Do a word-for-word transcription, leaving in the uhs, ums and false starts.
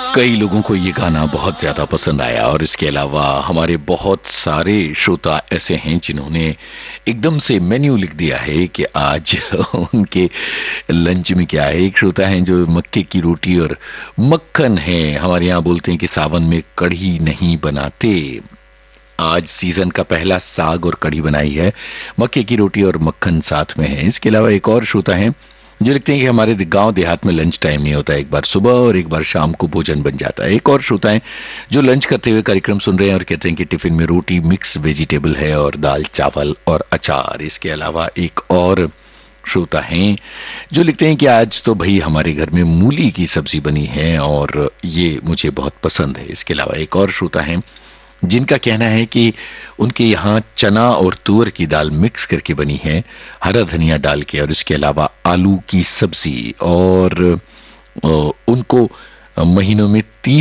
कई लोगों को ये गाना बहुत ज्यादा पसंद आया और इसके अलावा हमारे बहुत सारे श्रोता ऐसे हैं जिन्होंने एकदम से मेन्यू लिख दिया है कि आज उनके लंच में क्या है। एक श्रोता है जो मक्के की रोटी और मक्खन है, हमारे यहाँ बोलते हैं कि सावन में कढ़ी नहीं बनाते। आज सीजन का पहला साग और कढ़ी बनाई है, मक्के की रोटी और मक्खन साथ में है। इसके अलावा एक और श्रोता है जो लिखते हैं कि हमारे गांव देहात में लंच टाइम नहीं होता, एक बार सुबह और एक बार शाम को भोजन बन जाता है। एक और श्रोता है जो लंच करते हुए कार्यक्रम सुन रहे हैं और कहते हैं कि टिफिन में रोटी मिक्स वेजिटेबल है और दाल चावल और अचार। इसके अलावा एक और श्रोता हैं जो लिखते हैं कि आज तो भाई हमारे घर में मूली की सब्जी बनी है और ये मुझे बहुत पसंद है। इसके अलावा एक और श्रोता है जिनका कहना है कि उनके यहाँ चना और तुअर की दाल मिक्स करके बनी है, हरा धनिया डाल के, और इसके अलावा आलू की सब्जी, और उनको महीनों में तीस